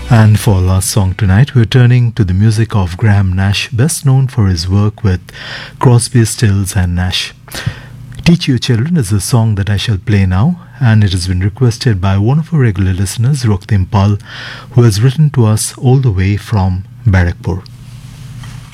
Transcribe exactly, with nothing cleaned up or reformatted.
And for our last song tonight, we're turning to the music of Graham Nash, best known for his work with Crosby, Stills and Nash. Teach Your Children is the song that I shall play now, and it has been requested by one of our regular listeners, Roktim Pal, who has written to us all the way from Barakpur.